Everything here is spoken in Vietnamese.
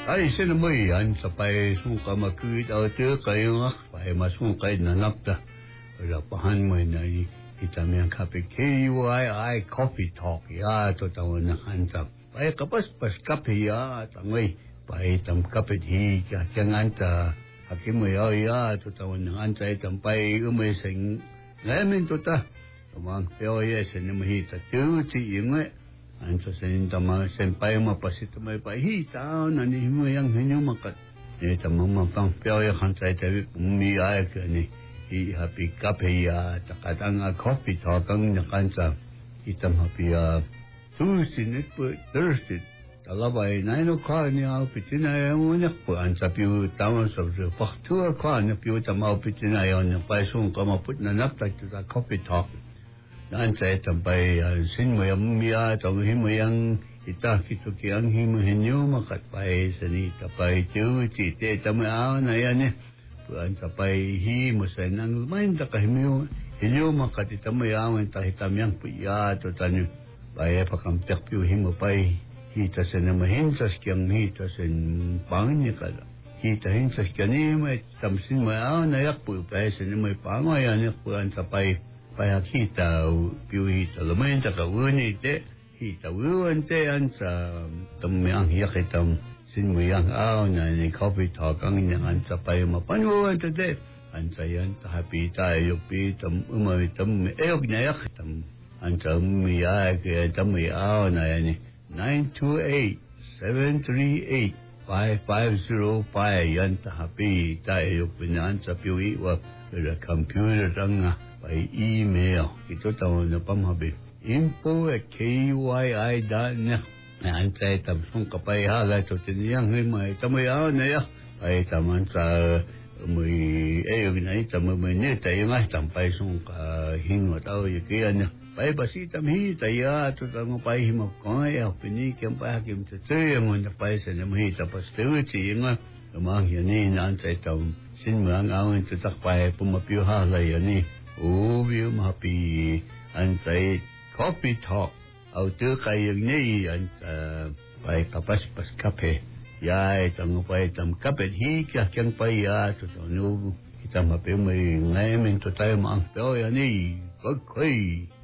Ai sinamay an sapay suka makit auto kayo pay masukay na napta. Rapahan mo na itamang kape KYI Coffee Talk ya to tawon na hansap. Pay kapas kape ya tangay pay tam kape hi kyangan ta hakim mo ya to tawon na hansay tampay umising ngayon to ta. Tumang pero yes sinamahita tuti yung ang sa tama senpai mapasit may pahita na ni mo yang henyo makat tama mapang peo ya kan sai tabi mi ay ni I happy kape ya takatang coffee talkang na kansa itam happy Tuesday net po Thursday talabay 9 o'clock ni au pitina ya mo na po ang sa piu tama sa faktu ka na piu tama pitina ya na paisong ka maput na naptak sa coffee talk Naan sa tampay sin mo yung miya tong himo yung ita kito kiyang himo henyo makatpay sa ni tapay tu chite tamay na yan puan tapay himo sa nang main ta kahimo henyo makatitamay awan ta hitamyang puya to tanyo bay pakamtek piu himo pay hita sa namahin sa kiyang hita sa pangnya kala hita hin sa kiyang may tamsin mo na yak pu pay sa may pangayan puan tapay Paya kita piuhita lumayan ta kauni te hita wuan te an sa tamyang yakitam sinmuyang na ni coffee talk ang yang sa paya mapanuan te an sa yan ta happy tayo pi tam umawitam eyog na yakitam an sa umiyak tamayaw na yan 928-738-5505 yan ta happy tayo pinan sa piuhi wa computer tanga by email. Ito tawag na pamabi. info@kyi.net Naan sa itamsong kapayahala ito tiniyang may tamayaw na ya. Ay taman sa may ayog na itam may neta yung ay tampay song kahingo tao yukiyan niya. Pay basitam hita ya ito tamo pay himok ko ay pinikyang pahakim sa tuyang mo na pay sa namahita pastuchi yung Amang yan naan sa itam sinmang awin ito takpay pumapiuhala yan Ubi mapi antay coffee talk auto kayang ni pay kapas kape ya itang pay tam kape hi kyang pay ya to no kita mapi may ngayon to tayo maang peo yan pagkoy